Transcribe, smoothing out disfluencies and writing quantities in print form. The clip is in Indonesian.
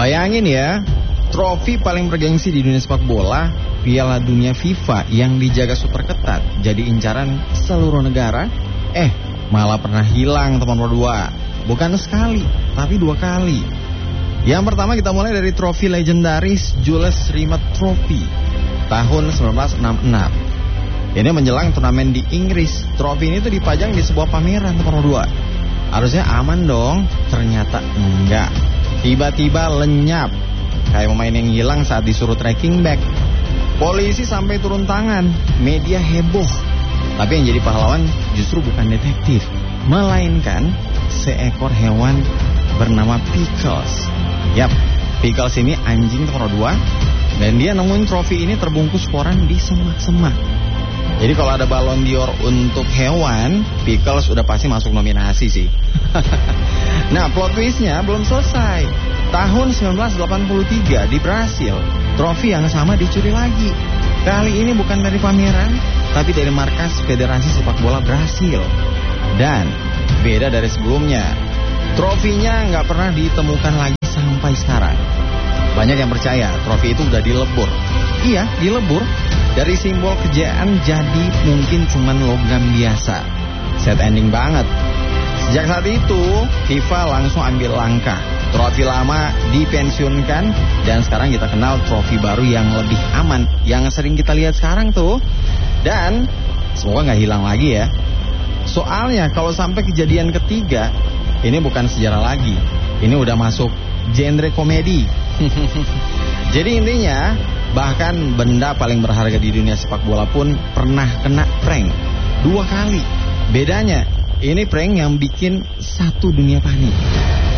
Bayangin ya, trofi paling bergengsi di dunia sepak bola, Piala Dunia FIFA yang dijaga super ketat, jadi incaran seluruh negara, malah pernah hilang teman berdua. Bukan sekali, tapi 2 kali. Yang pertama kita mulai dari trofi legendaris Jules Rimet Trophy tahun 1966. Ini menjelang turnamen di Inggris. Trofi ini tuh dipajang di sebuah pameran teman berdua. Harusnya aman dong, ternyata enggak. Tiba-tiba lenyap, kayak pemain yang hilang saat disuruh tracking back. Polisi sampai turun tangan, media heboh. Tapi yang jadi pahlawan justru bukan detektif, melainkan seekor hewan bernama Pickles. Yap, Pickles ini anjing nomor 2. Dan dia nemuin trofi ini terbungkus koran di semak-semak. Jadi kalau ada Ballon d'Or untuk hewan, Pickles udah pasti masuk nominasi sih. Nah, plot twistnya belum selesai. Tahun 1983 di Brasil, trofi yang sama dicuri lagi. Kali ini bukan dari pameran, tapi dari markas Federasi Sepak Bola Brasil. Dan beda dari sebelumnya, trofinya nggak pernah ditemukan lagi sampai sekarang. Banyak yang percaya trofi itu udah dilebur. Iya, dilebur. Dari simbol kejayaan jadi mungkin cuman logam biasa. Sad ending banget. Sejak saat itu, FIFA langsung ambil langkah. Trofi lama dipensiunkan dan sekarang kita kenal trofi baru yang lebih aman, yang sering kita lihat sekarang tuh. Dan semoga nggak hilang lagi ya. Soalnya kalau sampai kejadian ketiga, ini bukan sejarah lagi. Ini udah masuk genre komedi. Jadi intinya, bahkan benda paling berharga di dunia sepak bola pun pernah kena prank 2 kali. Bedanya, ini prank yang bikin satu dunia panik.